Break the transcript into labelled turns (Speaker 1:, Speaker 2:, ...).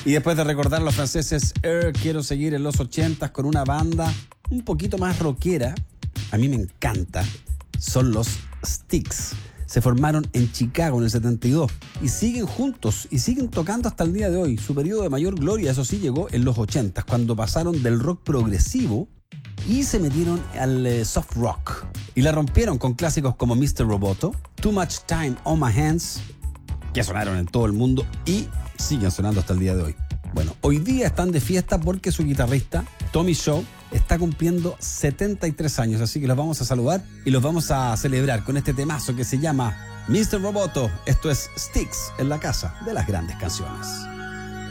Speaker 1: Y después de recordar a los franceses Air, quiero seguir en los 80s con una banda un poquito más rockera. A mí me encanta. Son los Styx. Se formaron en Chicago en el 72 y siguen juntos y siguen tocando hasta el día de hoy. Su periodo de mayor gloria, eso sí, llegó en los 80s, cuando pasaron del rock progresivo y se metieron al soft rock. Y la rompieron con clásicos como Mr. Roboto, Too Much Time on My Hands, que sonaron en todo el mundo y siguen sonando hasta el día de hoy. Bueno, hoy día están de fiesta porque su guitarrista, Tommy Shaw, está cumpliendo 73 años, así que los vamos a saludar y los vamos a celebrar con este temazo que se llama Mr. Roboto. Esto es Styx en la casa de las grandes canciones.